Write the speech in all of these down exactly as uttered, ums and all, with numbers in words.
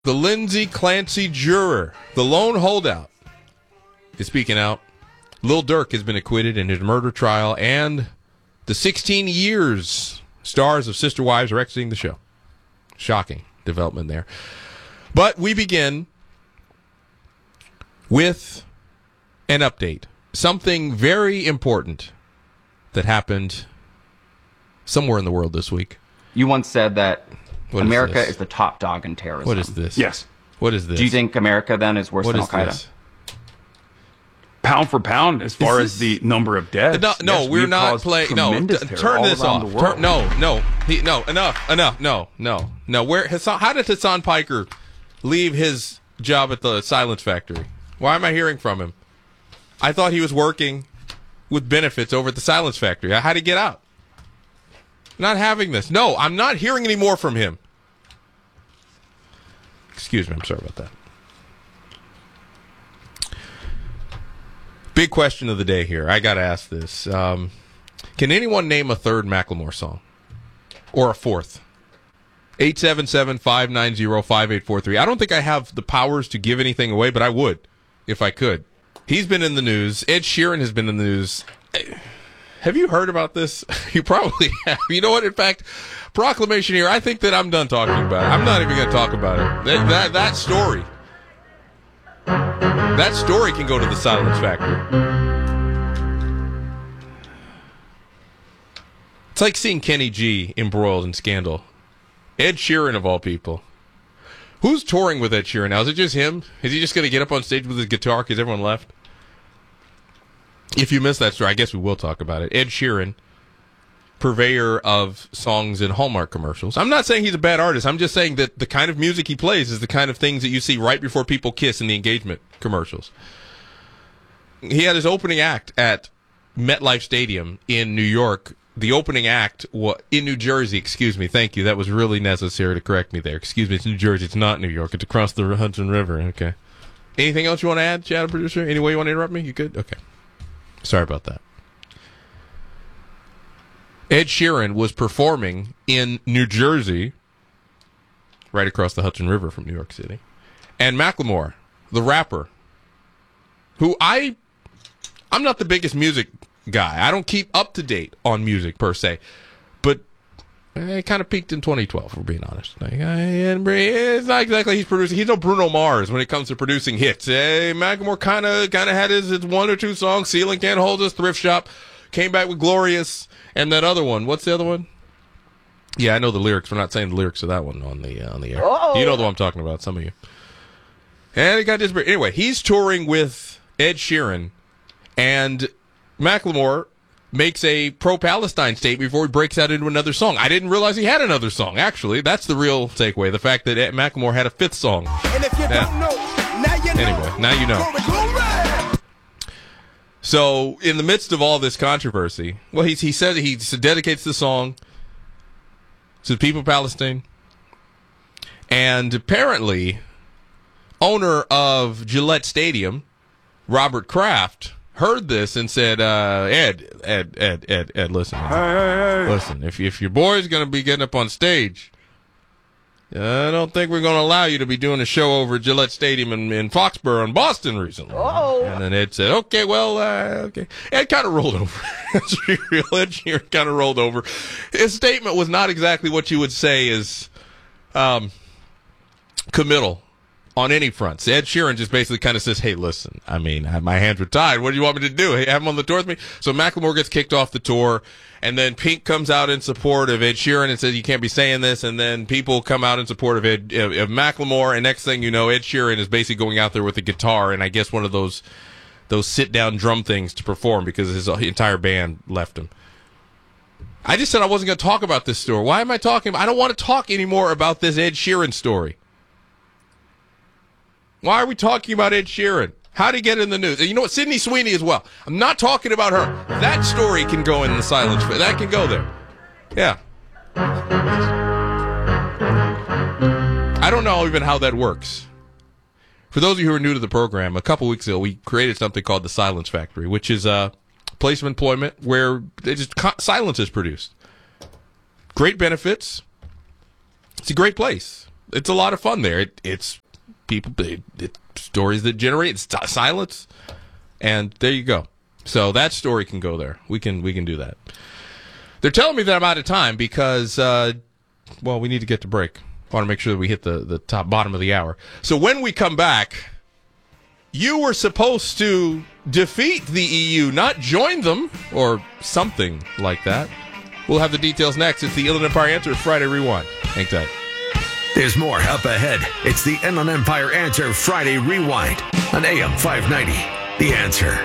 The Lindsay Clancy juror, the lone holdout, is speaking out. Lil Durk has been acquitted in his murder trial, and the sixteen years stars of Sister Wives are exiting the show. Shocking development there. But we begin with an update. Something very important that happened somewhere in the world this week. You once said that What America is, is the top dog in terrorism. What is this? Yes. What is this? Do you think America then is worse What than is Al-Qaeda? this? Pound for pound, as far this- as the number of deaths. No, no, yes, we're we've not caused playing. No, tremendous t- terror turn all this around off. the world. Turn, no, no, he, no. Enough, enough. No, no, no. Where Hassan? How did Hassan Piker leave his job at the Silence Factory? Why am I hearing from him? I thought he was working with benefits over at the Silence Factory. How did he get out? Not having this. No, I'm not hearing any more from him. Excuse me. I'm sorry about that. Big question of the day here. I got to ask this. Um, can anyone name a third Macklemore song? Or a fourth? eight seven seven, five nine zero, five eight four three. I don't think I have the powers to give anything away, but I would if I could. He's been in the news. Ed Sheeran has been in the news. Have you heard about this? You probably have. You know what? In fact, proclamation here. I think that I'm done talking about it. I'm not even going to talk about it. That, that, that story. That story can go to the Silence Factory. It's like seeing Kenny G embroiled in scandal. Ed Sheeran, of all people. Who's touring with Ed Sheeran now? Is it just him? Is he just going to get up on stage with his guitar because everyone left? If you missed that story, I guess we will talk about it. Ed Sheeran, purveyor of songs in Hallmark commercials. I'm not saying he's a bad artist. I'm just saying that the kind of music he plays is the kind of things that you see right before people kiss in the engagement commercials. He had his opening act at MetLife Stadium in New York. The opening act was in New Jersey, excuse me. Thank you. That was really necessary to correct me there. Excuse me, it's New Jersey. It's not New York. It's across the Hudson River. Okay. Anything else you want to add, Shadow Producer? Any way you want to interrupt me? You good? Okay. Sorry about that. Ed Sheeran was performing in New Jersey, right across the Hudson River from New York City. And Macklemore, the rapper, who I, I'm not the biggest music guy. I don't keep up to date on music per se, but it kind of peaked in twenty twelve, if we're being honest. Like, it's not exactly he's producing. He's no Bruno Mars when it comes to producing hits. Hey, Macklemore kind of kind of had his, his one or two songs. Ceiling Can't Hold Us, Thrift Shop, came back with Glorious, and that other one. What's the other one? Yeah, I know the lyrics. We're not saying the lyrics of that one on the uh, on the air. Uh-oh. You know the one I'm talking about. Some of you. And it got this. Anyway, he's touring with Ed Sheeran, and Macklemore makes a pro-Palestine statement before he breaks out into another song. I didn't realize he had another song, actually. That's the real takeaway, the fact that Macklemore had a fifth song. And if you yeah. don't know, now you know. Anyway, now you know. Glory, glory. So, in the midst of all this controversy, well, he, he said he dedicates the song to the people of Palestine. And apparently, owner of Gillette Stadium, Robert Kraft, heard this and said, uh, Ed, Ed, Ed, Ed, Ed, listen. Hey, hey, hey. Listen, if, if your boy's going to be getting up on stage, I don't think we're going to allow you to be doing a show over at Gillette Stadium in, in Foxborough in Boston recently. Oh. And then Ed said, okay, well, uh, okay. Ed kind of rolled over. That's real. Ed Sheeran kind of rolled over. His statement was not exactly what you would say is um, committal on any fronts. Ed Sheeran just basically kind of says, hey, listen, I mean, my hands were tied. What do you want me to do? Hey, have him on the tour with me? So Macklemore gets kicked off the tour, and then Pink comes out in support of Ed Sheeran and says, you can't be saying this, and then people come out in support of Ed of, of Macklemore, and next thing you know, Ed Sheeran is basically going out there with a guitar, and I guess one of those those sit-down drum things to perform because his entire band left him. I just said I wasn't going to talk about this story. Why am I talking? I don't want to talk anymore about this Ed Sheeran story. Why are we talking about Ed Sheeran? How did he get in the news? And you know what? Sydney Sweeney as well. I'm not talking about her. That story can go in the silence. That can go there. Yeah. I don't know even how that works. For those of you who are new to the program, a couple weeks ago we created something called the Silence Factory, which is a place of employment where they just silence is produced. Great benefits. It's a great place. it's a lot of fun there. It, it's people, it, it, stories that generate it's silence, and there you go. So that story can go there. We can we can do that. They're telling me that I'm out of time because, uh, well, we need to get to break. I want to make sure that we hit the, the top bottom of the hour. So when we come back, you were supposed to defeat the E U, not join them, or something like that. We'll have the details next. It's the Inland Empire Answer Friday Rewind. Hang tight. There's more up ahead. It's the Inland Empire Answer Friday Rewind on A M five ninety. The Answer.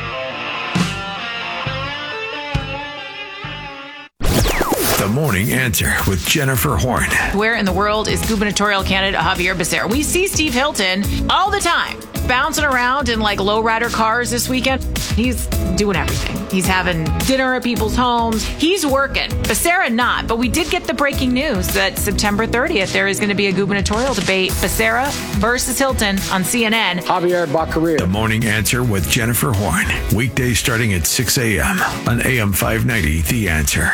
The Morning Answer with Jennifer Horn. Where in the world is gubernatorial candidate Javier Becerra? We see Steve Hilton all the time bouncing around in like lowrider cars this weekend. He's doing everything. He's having dinner at people's homes. He's working. Becerra not, but we did get the breaking news that September thirtieth there is going to be a gubernatorial debate. Becerra versus Hilton on C N N. Javier Becerra. The Morning Answer with Jennifer Horn. Weekdays starting at six a.m. on A M five ninety. The Answer.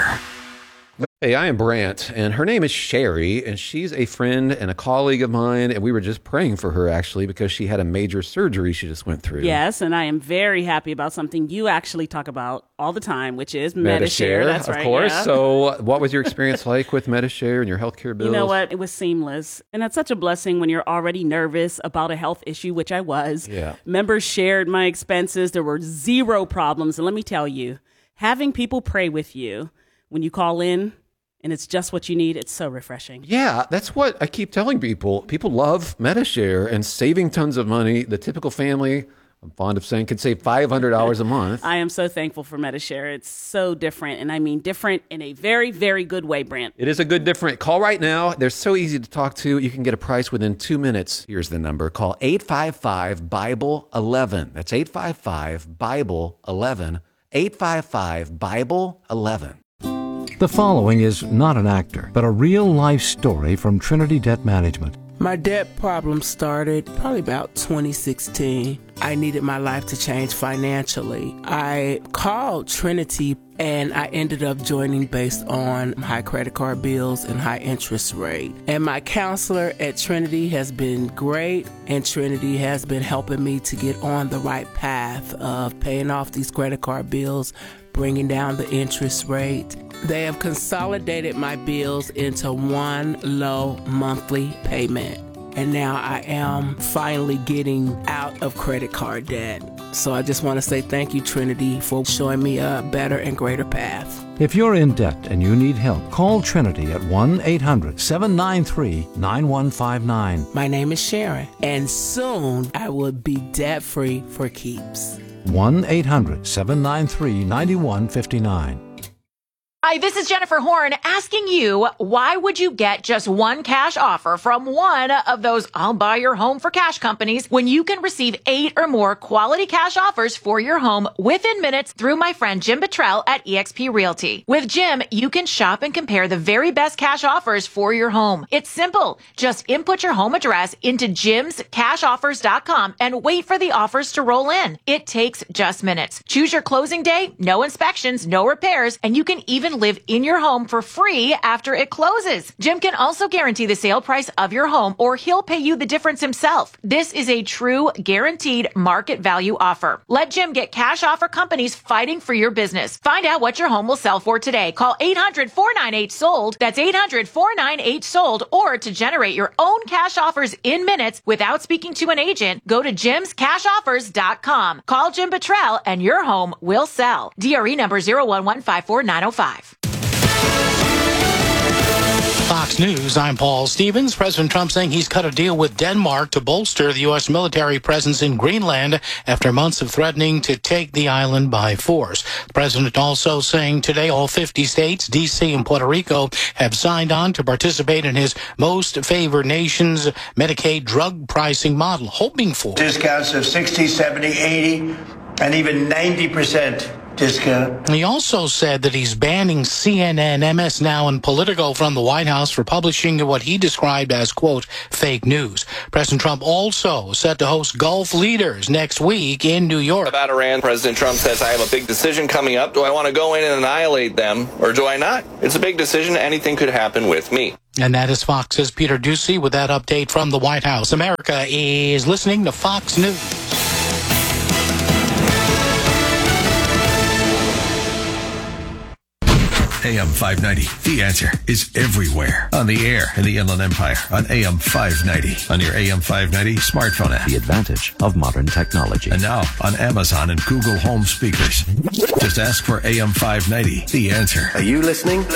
Hey, I am Brant, and her name is Sherry, and she's a friend and a colleague of mine, and we were just praying for her, actually, because she had a major surgery she just went through. Yes, and I am very happy about something you actually talk about all the time, which is Medi-Share. That's of right, course. yeah. So what was your experience like with Medi-Share and your healthcare bills? You know what? It was seamless, and that's such a blessing when you're already nervous about a health issue, which I was. Yeah. Members shared my expenses. There were zero problems, and let me tell you, having people pray with you when you call in, and it's just what you need. It's so refreshing. Yeah, that's what I keep telling people. People love Medi-Share and saving tons of money. The typical family, I'm fond of saying, could save five hundred dollars a month. I am so thankful for Medi-Share. It's so different, and I mean different in a very, very good way, Brant. It is a good different. Call right now. They're so easy to talk to. You can get a price within two minutes. Here's the number. Call eight five five, Bible eleven. That's eight five five, Bible eleven. eight five five, Bible eleven. The following is not an actor, but a real-life story from Trinity Debt Management. My debt problem started probably about twenty sixteen. I needed my life to change financially. I called Trinity and I ended up joining based on high credit card bills and high interest rate. And my counselor at Trinity has been great, and Trinity has been helping me to get on the right path of paying off these credit card bills, bringing down the interest rate. They have consolidated my bills into one low monthly payment. And now I am finally getting out of credit card debt. So I just want to say thank you, Trinity, for showing me a better and greater path. If you're in debt and you need help, call Trinity at one eight hundred, seven nine three, nine one five nine. My name is Sharon, and soon I will be debt-free for keeps. one eight hundred, seven nine three, nine one five nine. Hi, this is Jennifer Horn asking you, why would you get just one cash offer from one of those I'll buy your home for cash companies when you can receive eight or more quality cash offers for your home within minutes through my friend Jim Bottrell at eXp Realty. With Jim, you can shop and compare the very best cash offers for your home. It's simple. Just input your home address into jims cash offers dot com and wait for the offers to roll in. It takes just minutes. Choose your closing day, no inspections, no repairs, and you can even live in your home for free after it closes. Jim can also guarantee the sale price of your home, or he'll pay you the difference himself. This is a true guaranteed market value offer. Let Jim get cash offer companies fighting for your business. Find out what your home will sell for today. Call eight hundred, four nine eight, sold. That's eight hundred, four nine eight, sold. Or to generate your own cash offers in minutes without speaking to an agent, go to jims cash offers dot com. Call Jim Bottrell and your home will sell. D R E number zero one one five four nine zero five. Fox News, I'm Paul Stevens. President Trump saying he's cut a deal with Denmark to bolster the U S military presence in Greenland after months of threatening to take the island by force. The president also saying today all fifty states, D C and Puerto Rico, have signed on to participate in his most favored nation's Medicaid drug pricing model, hoping for discounts of sixty, seventy, eighty, and even ninety percent. Discount. He also said that he's banning C N N, M S Now, and Politico from the White House for publishing what he described as, quote, fake news. President Trump also set to host Gulf leaders next week in New York. About Iran, President Trump says, I have a big decision coming up. Do I want to go in and annihilate them, or do I not? It's a big decision. Anything could happen with me. And that is Fox's Peter Ducey with that update from the White House. America is listening to Fox News. A M five ninety, The Answer, is everywhere. On the air in the Inland Empire on A M five ninety. On your A M five ninety smartphone app. The advantage of modern technology. And now on Amazon and Google Home speakers. Just ask for A M five ninety, The Answer. Are you listening?